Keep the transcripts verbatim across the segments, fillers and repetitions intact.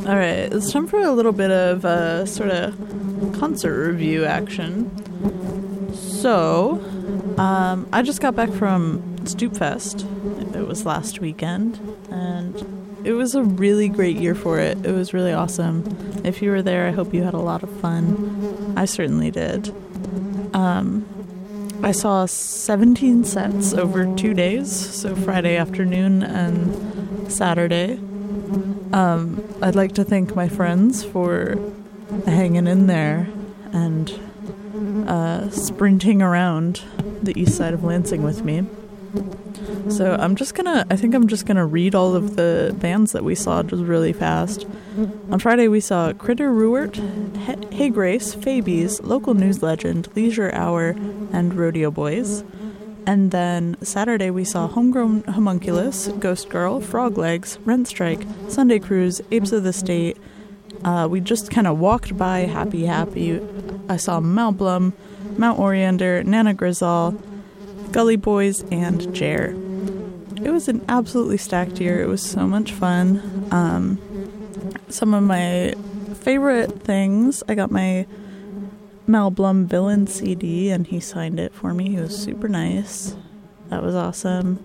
All right, it's time for a little bit of uh, sort of concert review action. So, um, I just got back from Stoopfest. It was last weekend, and it was a really great year for it. It was really awesome. If you were there, I hope you had a lot of fun. I certainly did. Um, I saw seventeen sets over two days, so Friday afternoon and Saturday. Um, I'd like to thank my friends for hanging in there and uh, sprinting around the east side of Lansing with me. So I'm just gonna, I think I'm just gonna read all of the bands that we saw just really fast. On Friday we saw Critter Ruart, he- Hey Grace, Fabies, Local News Legend, Leisure Hour, and Rodeo Boys. And then Saturday we saw Homegrown Homunculus, Ghost Girl, Frog Legs, Rent Strike, Sunday Cruise, Apes of the State. Uh, we just kind of walked by Happy Happy. I saw Malblum, Mount Oriander, Nana Grizzle, Gully Boys, and Jer. It was an absolutely stacked year. It was so much fun. Um, some of my favorite things, I got my Malblum Villain C D, and he signed it for me. He was super nice. That was awesome.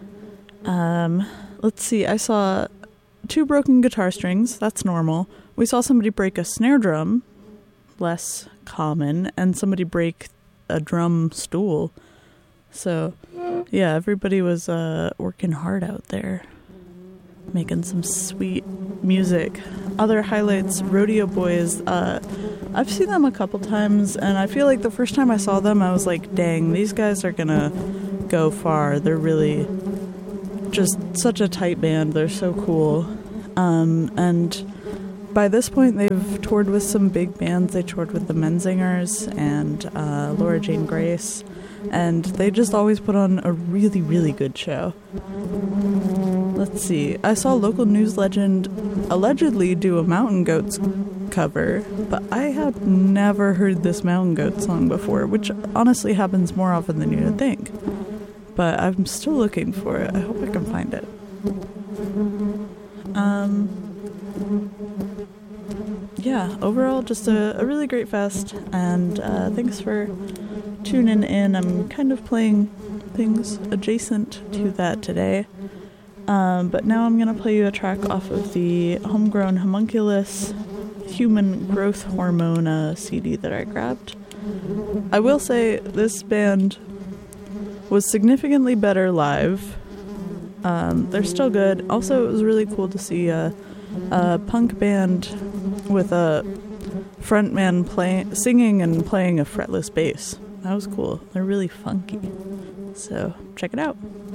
Um, let's see. I saw two broken guitar strings. That's normal. We saw somebody break a snare drum. Less common. And somebody break a drum stool. So, yeah, everybody was uh, working hard out there. Making some sweet music. Other highlights, Rodeo Boys. Uh, I've seen them a couple times, and I feel like the first time I saw them, I was like, dang, these guys are gonna go far. They're really just such a tight band. They're so cool. Um, and by this point, they've toured with some big bands. They toured with the Menzingers and uh, Laura Jane Grace, and they just always put on a really, really good show. Let's see. I saw Local News Legend allegedly do a Mountain Goats cover, but I have never heard this Mountain Goats song before, which honestly happens more often than you'd think. But I'm still looking for it. I hope I can find it. Um, yeah, overall, just a, a really great fest, and uh, thanks for tuning in. I'm kind of playing things adjacent to that today. Um, but now I'm going to play you a track off of the Homegrown Homunculus Human Growth Hormone uh, C D that I grabbed. I will say this band was significantly better live. Um, they're still good. Also, it was really cool to see a, a punk band with a frontman play, singing and playing a fretless bass. That was cool. They're really funky. So, check it out.